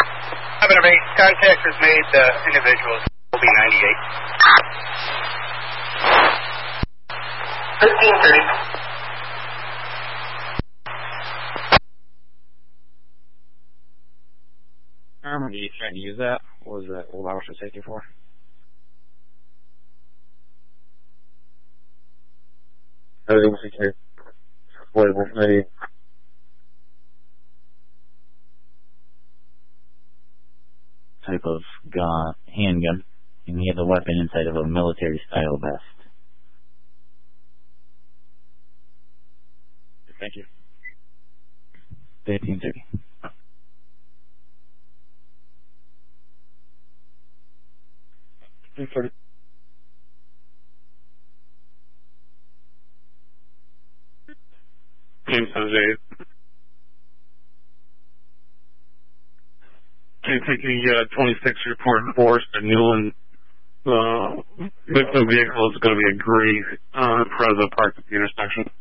7-8, contact was made, individuals will be 98. 1530. Are you trying to use that? What was that old hours for safety for? Type of gun, handgun, and he had the weapon inside of a military-style vest. Thank you. 1530. James 78. Can you take the 26 report force at Newland? Victim vehicle is going to be a gray Preza parked at the intersection.